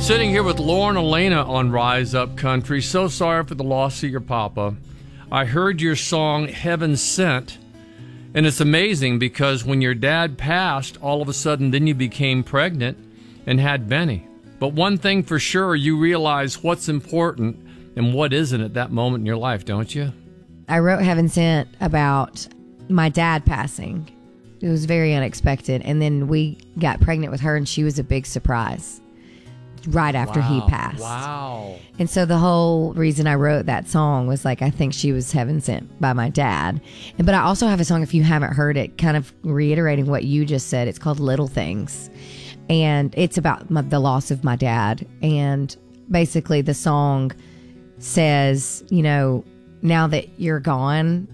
Sitting here with Lauren Elena on Rise Up Country. So sorry for the loss of your papa. I heard your song, Heaven Sent, and it's amazing because when your dad passed, all of a sudden then you became pregnant and had Benny. But one thing for sure, you realize what's important and what isn't at that moment in your life, don't you? I wrote Heaven Sent about my dad passing. It was very unexpected. And then we got pregnant with her, and she was a big surprise right after he passed. Wow. And so the whole reason I wrote that song was like, I think she was heaven sent by my dad. But I also have a song, if you haven't heard it, kind of reiterating what you just said. It's called Little Things. And it's about the loss of my dad. And basically the song says, you know, now that you're gone,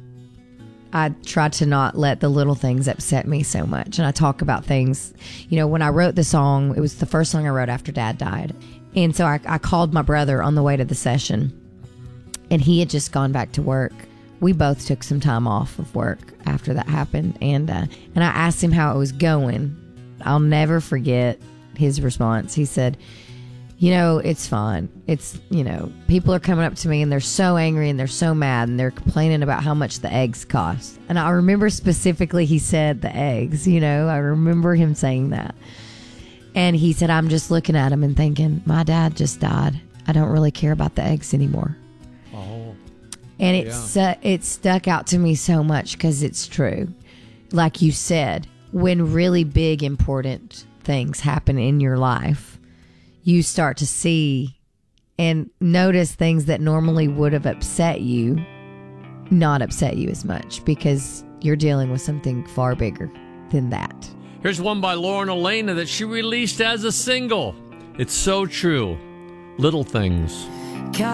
I try to not let the little things upset me so much. And I talk about things, you know, when I wrote the song, it was the first song I wrote after Dad died. And so I called my brother on the way to the session, and he had just gone back to work. We both took some time off of work after that happened. And I asked him how it was going. I'll never forget his response. He said, you know, it's fine. It's, you know, people are coming up to me and they're so angry and they're so mad and they're complaining about how much the eggs cost. And I remember specifically he said the eggs, you know, I remember him saying that. And he said, I'm just looking at him and thinking, my dad just died. I don't really care about the eggs anymore. Oh. And it stuck out to me so much because it's true. Like you said, when really big, important things happen in your life, you start to see and notice things that normally would have upset you, not upset you as much because you're dealing with something far bigger than that. Here's one by Lauren Elena that she released as a single. It's so true. Little Things.